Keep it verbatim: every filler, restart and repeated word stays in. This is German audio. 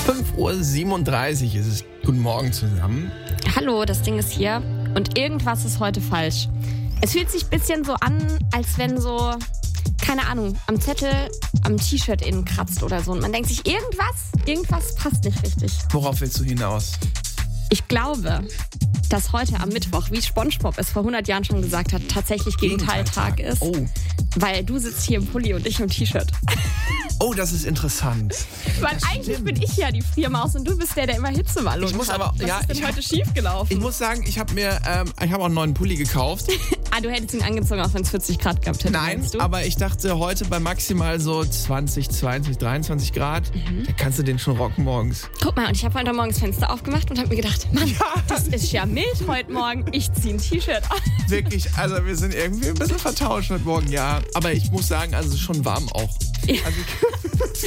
fünf Uhr siebenunddreißig ist es. Guten Morgen zusammen. Hallo, das Ding ist hier und irgendwas ist heute falsch. Es fühlt sich ein bisschen so an, als wenn so, keine Ahnung, am Zettel, am T-Shirt innen kratzt oder so. Und man denkt sich, irgendwas, irgendwas passt nicht richtig. Worauf willst du hinaus? Ich glaube, dass heute am Mittwoch, wie SpongeBob es vor hundert Jahren schon gesagt hat, tatsächlich Gegenteiltag ist. Oh. Weil du sitzt hier im Pulli und ich im T-Shirt. Oh, das ist interessant. Weil das eigentlich stimmt. bin ich ja die Fliermaus und du bist der, der immer Hitzewallungen Ich muss hat. aber- Was ja, ist denn ich heute hab- schiefgelaufen? Ich muss sagen, ich habe mir, ähm, ich habe auch einen neuen Pulli gekauft. ah, du hättest ihn angezogen, auch wenn es vierzig Grad gehabt hätte. Nein, meinst du? aber ich dachte heute bei maximal so zwanzig, zweiundzwanzig, dreiundzwanzig Grad, da kannst du den schon rocken morgens. Guck mal, und ich habe heute Morgen das Fenster aufgemacht und habe mir gedacht, Mann, das ist ja mild heute Morgen. Ich ziehe ein T-Shirt an. Wirklich, also wir sind irgendwie ein bisschen vertauscht heute Morgen, ja. Aber ich muss sagen, also es ist schon warm auch. Ja. Also,